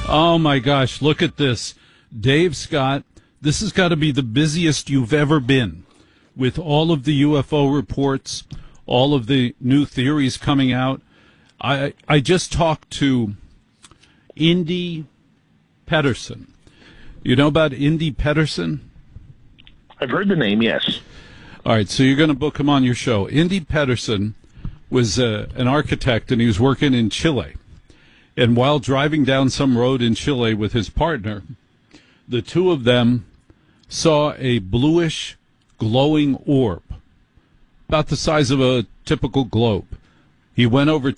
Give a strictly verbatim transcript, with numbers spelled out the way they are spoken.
Oh, my gosh. Look at this. Dave Scott, this has got to be the busiest you've ever been with all of the U F O reports, all of the new theories coming out. I I just talked to Indy Pedersen. You know about Indy Pedersen? I've heard the name, yes. All right, so you're going to book him on your show. Indy Pedersen was uh, an architect, and he was working in Chile. And while driving down some road in Chile with his partner, the two of them saw a bluish, glowing orb, about the size of a typical globe. He went over